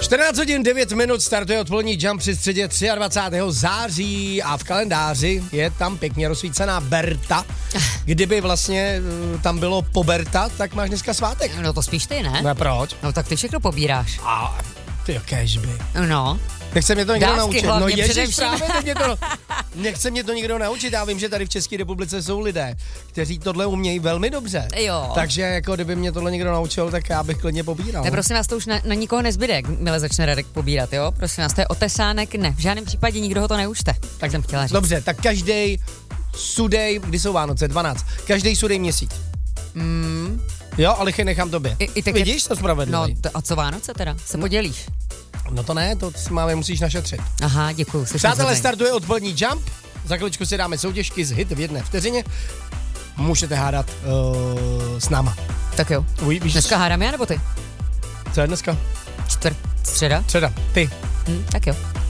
14 hodin 9 minut startuje odpolední Jump při středě 23. září a v kalendáři je tam pěkně rozsvícená Berta. Kdyby vlastně tam bylo po Berta, tak máš dneska svátek. No to spíš ty, ne? No proč? No tak ty všechno pobíráš. A ty kežby. No. Nechce mě to někdo Dávky naučit. No hlavně ježiš, především. právě mě to... Nechce mě to někdo naučit. Já vím, že tady v České republice jsou lidé, kteří tohle umějí velmi dobře. Jo. Takže jako kdyby mě tohle někdo naučil, tak já bych klidně pobíral. Ne, prosím vás, to už na nikoho nezbyde, jakmile začne Radek pobírat, jo? Prosím vás, to je otesánek, ne. V žádném případě nikdo ho to neučte. Tak jsem chtěla říct. Dobře, tak každý sudej, kdy jsou Vánoce, 12, každý sudej měsíc. Jo, ale nechám tobě. Vidíš, to spravedlivý. No, a co Vánoce teda? Se podělíš? No to ne, to si máme musíš našetřit. Aha, děkuju. Přátelé, startuje odpolední Jump. Za chviličku si dáme soutěžky z hit v jedné vteřině. Můžete hádat s náma. Tak jo. Dneska hádám já nebo ty? Co je dneska? Středa. Středa. Ty. Tak jo.